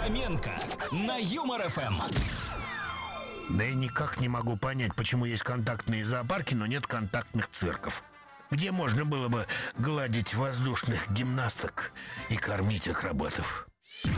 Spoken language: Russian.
Фоменко на Юмор ФМ. Да я никак не могу понять, почему есть контактные зоопарки, но нет контактных цирков, где можно было бы гладить воздушных гимнасток и кормить акробатов.